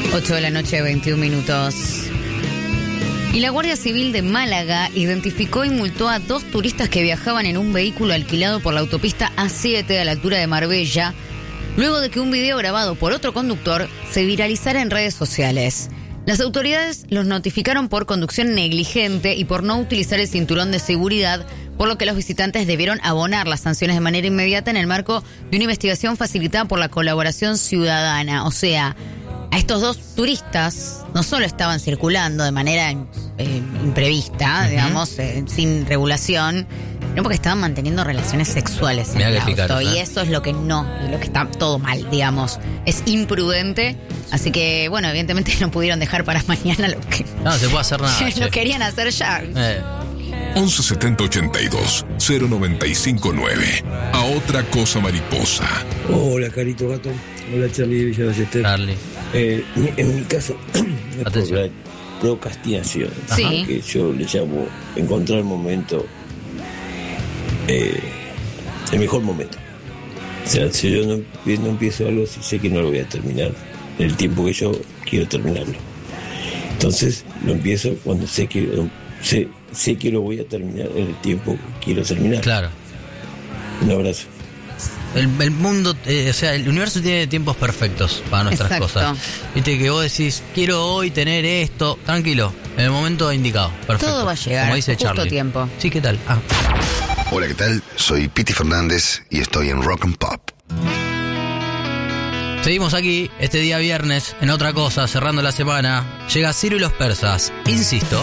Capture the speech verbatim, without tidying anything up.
ocho de la noche, veintiún minutos. Y la Guardia Civil de Málaga identificó y multó a dos turistas que viajaban en un vehículo alquilado por la autopista A siete a la altura de Marbella, luego de que un video grabado por otro conductor se viralizara en redes sociales. Las autoridades los notificaron por conducción negligente y por no utilizar el cinturón de seguridad, por lo que los visitantes debieron abonar las sanciones de manera inmediata en el marco de una investigación facilitada por la colaboración ciudadana. O sea, a estos dos turistas no solo estaban circulando de manera eh, imprevista, uh-huh. digamos, eh, sin regulación, sino porque estaban manteniendo relaciones sexuales en el auto. Picar, y eso es lo que no, lo que está todo mal, digamos. Es imprudente. Así que, bueno, evidentemente no pudieron dejar para mañana lo que... No, se puede hacer nada. Lo querían hacer ya. Eh. once setenta ochenta y dos cero noventa y cinco nueve. A otra cosa mariposa. Hola, Carito Gato. Hola, Charlie de Villa Ballester. Charlie. Eh, en mi caso, es por la procrastinación. Sí. Que yo le llamo encontrar el momento, eh, el mejor momento. O sea, si yo no, no empiezo algo, si sé que no lo voy a terminar en el tiempo que yo quiero terminarlo. Entonces, lo empiezo cuando sé que sé, sé que lo voy a terminar en el tiempo que quiero terminar. Claro. Un abrazo. El, el mundo, eh, o sea, el universo tiene tiempos perfectos para nuestras Exacto. cosas. Viste que vos decís, quiero hoy tener esto, tranquilo, en el momento indicado, perfecto. Todo va a llegar, como dice justo Charlie. tiempo. Sí, ¿qué tal? Ah. Hola, ¿qué tal? Soy Piti Fernández y estoy en Rock and Pop. Seguimos aquí, este día viernes, en otra cosa, cerrando la semana. Llega Ciro y los persas. Insisto.